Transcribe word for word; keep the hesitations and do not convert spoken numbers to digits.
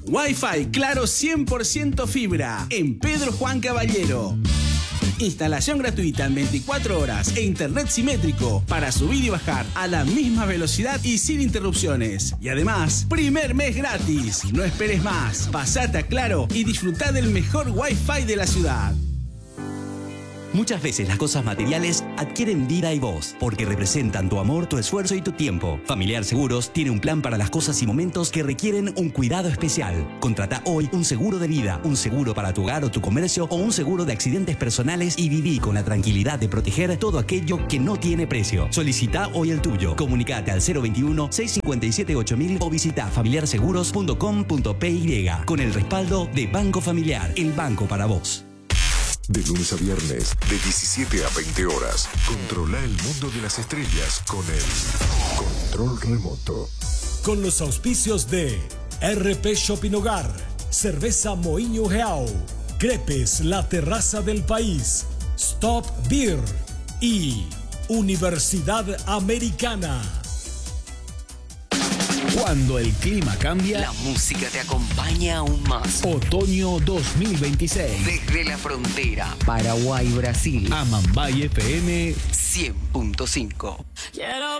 Wi-Fi Claro cien por ciento fibra en Pedro Juan Caballero. Instalación gratuita en veinticuatro horas e internet simétrico para subir y bajar a la misma velocidad y sin interrupciones. Y además, primer mes gratis. No esperes más. Pasate a Claro y disfruta del mejor Wi-Fi de la ciudad. Muchas veces las cosas materiales adquieren vida y voz porque representan tu amor, tu esfuerzo y tu tiempo. Familiar Seguros tiene un plan para las cosas y momentos que requieren un cuidado especial. Contrata hoy un seguro de vida, un seguro para tu hogar o tu comercio o un seguro de accidentes personales y viví con la tranquilidad de proteger todo aquello que no tiene precio. Solicita hoy el tuyo. Comunicate al cero veintiuno, seiscientos cincuenta y siete, ocho mil o visita familiar seguros punto com punto pe ye con el respaldo de Banco Familiar, el banco para vos. De lunes a viernes, de diecisiete a veinte horas. Controla el mundo de las estrellas con el control remoto. Con los auspicios de R P Shopping Hogar, Cerveza Moinho Real, Crepes La Terraza del País, Stop Beer y Universidad Americana. Cuando el clima cambia, la música te acompaña aún más. Otoño dos mil veintiséis. Desde la frontera, Paraguay-Brasil. Amambay F M cien punto cinco.